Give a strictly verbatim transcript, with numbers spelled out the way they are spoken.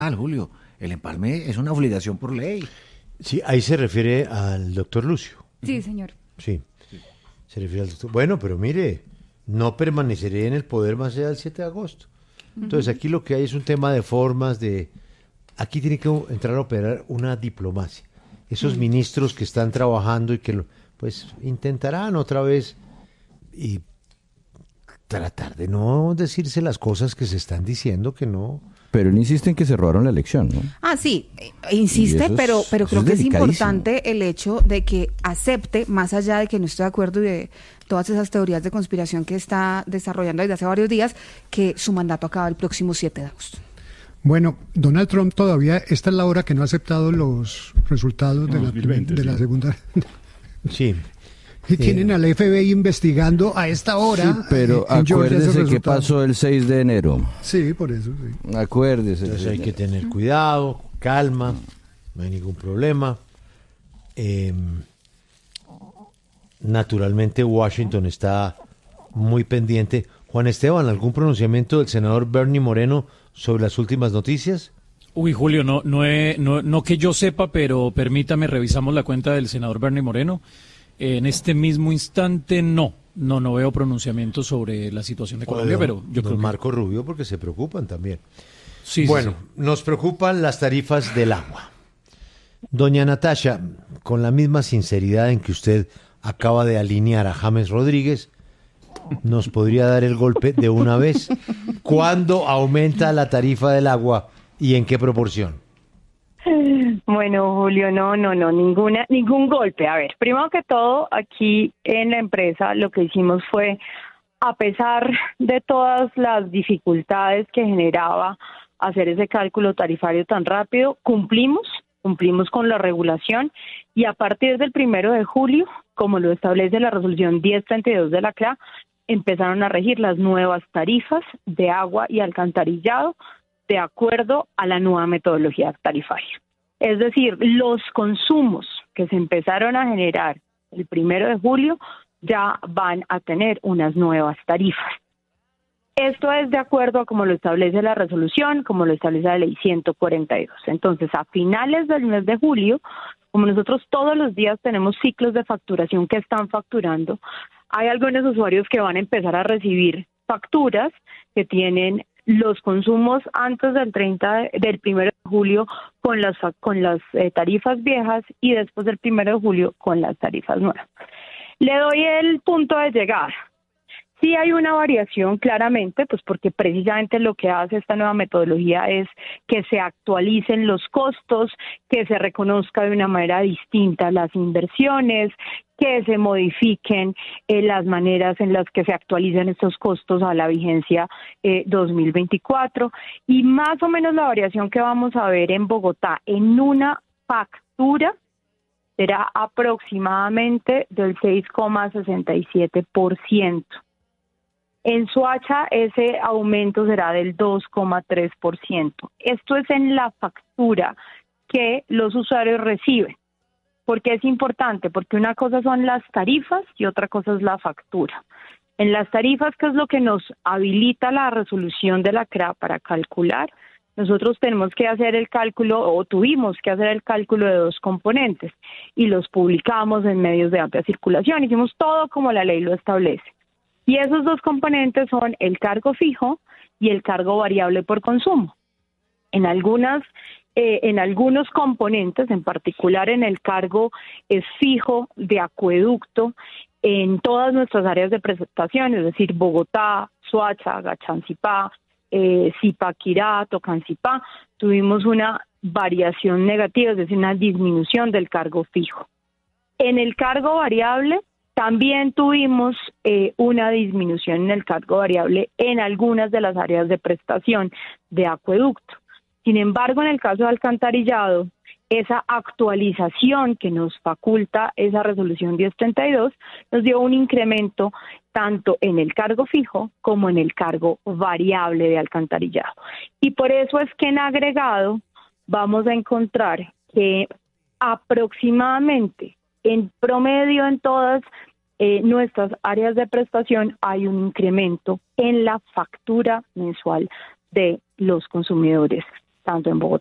Julio, el empalme es una obligación por ley. Sí, ahí se refiere al doctor Lucio. Sí, señor. Sí, se refiere al doctor. Bueno, pero mire, no permaneceré en el poder más allá del siete de agosto. Entonces aquí lo que hay es un tema de formas, de... Aquí tiene que entrar a operar una diplomacia. Esos ministros que están trabajando y que lo- pues intentarán otra vez y tratar de no decirse las cosas que se están diciendo, que no... Pero él insiste en que se robaron la elección, ¿no? Ah, sí, eh, Y insiste, eso es- pero, pero eso creo es que es delicadísimo. importante el hecho de que acepte, más allá de que no estoy de acuerdo y de todas esas teorías de conspiración que está desarrollando desde hace varios días, que su mandato acaba el próximo siete de agosto. Bueno, Donald Trump todavía, esta es la hora que no ha aceptado los resultados de, la, dos mil veinte, de la sí. segunda. Sí, Y tienen al F B I investigando a esta hora. Sí, pero eh, en Georgia esos acuérdese qué resultados. pasó el seis de enero. Sí, por eso, sí. Acuérdese. entonces hay que tener cuidado, calma, no hay ningún problema. Eh, naturalmente Washington está muy pendiente. Juan Esteban, ¿algún pronunciamiento del senador Bernie Moreno sobre las últimas noticias? Uy, Julio, no, no, he- no, no que yo sepa, pero permítame, revisamos la cuenta del senador Bernie Moreno. Eh, en este mismo instante, no. No, no veo pronunciamientos sobre la situación de Colombia, O de don- pero yo don creo que... Marco Rubio, porque se preocupan también. Sí, sí, Bueno, sí. nos preocupan las tarifas del agua. Doña Natasha, con la misma sinceridad en que usted acaba de alinear a James Rodríguez, ¿nos podría dar el golpe de una vez? ¿Cuándo aumenta la tarifa del agua y en qué proporción? Bueno, Julio, no, no, no, ninguna, ningún golpe. A ver, primero que todo, aquí en la empresa lo que hicimos fue, a pesar de todas las dificultades que generaba hacer ese cálculo tarifario tan rápido, cumplimos, cumplimos con la regulación y a partir del primero de julio, como lo establece la resolución diez treinta y dos de la C R A, empezaron a regir las nuevas tarifas de agua y alcantarillado de acuerdo a la nueva metodología tarifaria. Es decir, los consumos que se empezaron a generar el primero de julio ya van a tener unas nuevas tarifas. Esto es de acuerdo a como lo establece la resolución, como lo establece la ley ciento cuarenta y dos. Entonces, a finales del mes de julio, como nosotros todos los días tenemos ciclos de facturación que están facturando, hay algunos usuarios que van a empezar a recibir facturas que tienen los consumos antes del treinta de- del primero de julio con las fa- con las eh, tarifas viejas y después del primero de julio con las tarifas nuevas. Le doy el punto de llegada. Sí hay una variación claramente, pues porque precisamente lo que hace esta nueva metodología es que se actualicen los costos, que se reconozca de una manera distinta las inversiones, que se modifiquen eh, las maneras en las que se actualizan estos costos a la vigencia eh, dos mil veinticuatro y más o menos la variación que vamos a ver en Bogotá en una factura será aproximadamente del seis coma sesenta y siete por ciento. En Soacha ese aumento será del dos coma tres por ciento. Esto es en la factura que los usuarios reciben. ¿Por qué es importante? Porque una cosa son las tarifas y otra cosa es la factura. En las tarifas, que es lo que nos habilita la resolución de la C R A para calcular, nosotros tenemos que hacer el cálculo, o tuvimos que hacer el cálculo de dos componentes, y los publicamos en medios de amplia circulación. Hicimos todo como la ley lo establece. Y esos dos componentes son el cargo fijo y el cargo variable por consumo. En algunas, eh, en algunos componentes, en particular en el cargo es fijo de acueducto, en todas nuestras áreas de prestación, es decir, Bogotá, Soacha, Gachancipá, eh, Zipaquirá, Tocancipá, tuvimos una variación negativa, es decir, una disminución del cargo fijo. En el cargo variable también tuvimos eh, una disminución en el cargo variable en algunas de las áreas de prestación de acueducto. Sin embargo, en el caso de alcantarillado, esa actualización que nos faculta esa resolución diez treinta y dos nos dio un incremento tanto en el cargo fijo como en el cargo variable de alcantarillado. Y por eso es que en agregado vamos a encontrar que aproximadamente en promedio en todas eh, nuestras áreas de prestación hay un incremento en la factura mensual de los consumidores tanto en Bogotá